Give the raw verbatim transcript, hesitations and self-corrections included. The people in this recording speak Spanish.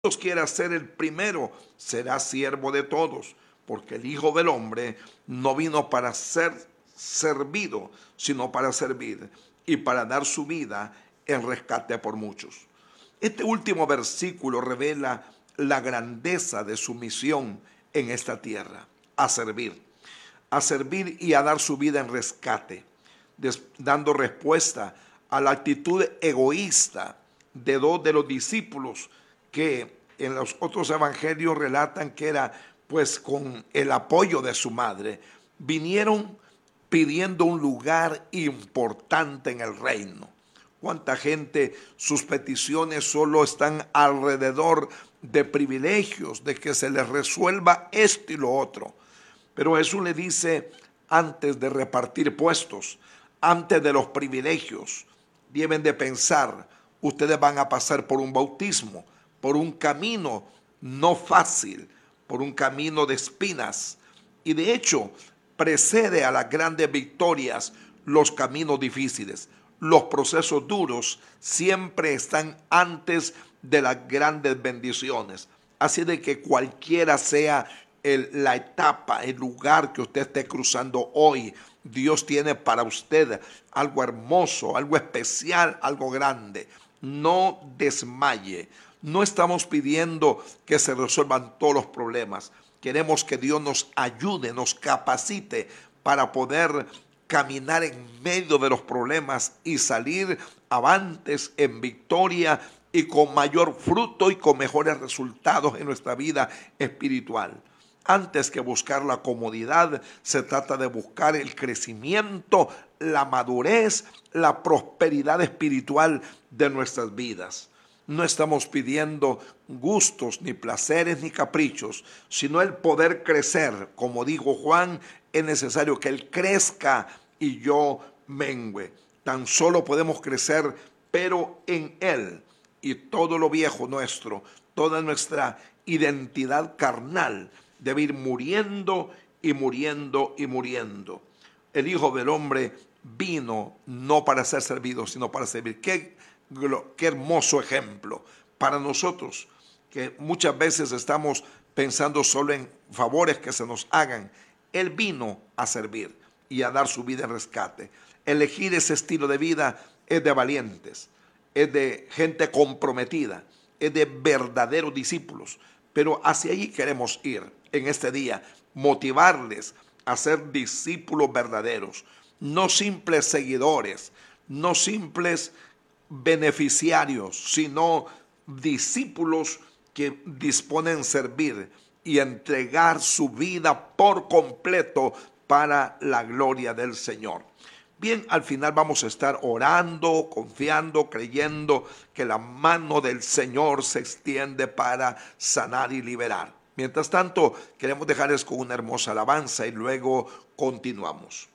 quiera ser el primero, será siervo de todos, porque el Hijo del Hombre no vino para ser servido, sino para servir y para dar su vida en rescate por muchos. Este último versículo revela la grandeza de su misión en esta tierra, a servir, a servir y a dar su vida en rescate, des, dando respuesta a la actitud egoísta de dos de los discípulos que en los otros evangelios relatan que era pues con el apoyo de su madre, vinieron pidiendo un lugar importante en el reino. ¿Cuánta gente sus peticiones solo están alrededor de privilegios, de que se les resuelva esto y lo otro? Pero Jesús le dice, antes de repartir puestos, antes de los privilegios, deben de pensar, ustedes van a pasar por un bautismo, por un camino no fácil, por un camino de espinas. Y de hecho, precede a las grandes victorias los caminos difíciles. Los procesos duros siempre están antes de las grandes bendiciones. Así de que cualquiera sea el, la etapa, el lugar que usted esté cruzando hoy, Dios tiene para usted algo hermoso, algo especial, algo grande. No desmaye. No estamos pidiendo que se resuelvan todos los problemas. Queremos que Dios nos ayude, nos capacite para poder caminar en medio de los problemas y salir avantes en victoria y con mayor fruto y con mejores resultados en nuestra vida espiritual. Antes que buscar la comodidad, se trata de buscar el crecimiento, la madurez, la prosperidad espiritual de nuestras vidas. No estamos pidiendo gustos, ni placeres, ni caprichos, sino el poder crecer. Como dijo Juan, es necesario que Él crezca y yo mengüe. Tan solo podemos crecer, pero en Él. Y todo lo viejo nuestro, toda nuestra identidad carnal debe ir muriendo y muriendo y muriendo. El Hijo del Hombre vino no para ser servido, sino para servir. ¿Qué? Qué hermoso ejemplo para nosotros, que muchas veces estamos pensando solo en favores que se nos hagan. Él vino a servir y a dar su vida en rescate. Elegir ese estilo de vida es de valientes, es de gente comprometida, es de verdaderos discípulos. Pero hacia allí queremos ir en este día, motivarles a ser discípulos verdaderos, no simples seguidores, no simples beneficiarios, sino discípulos que disponen servir y entregar su vida por completo para la gloria del Señor. Bien, al final vamos a estar orando, confiando, creyendo que la mano del Señor se extiende para sanar y liberar. Mientras tanto, queremos dejarles con una hermosa alabanza y luego continuamos.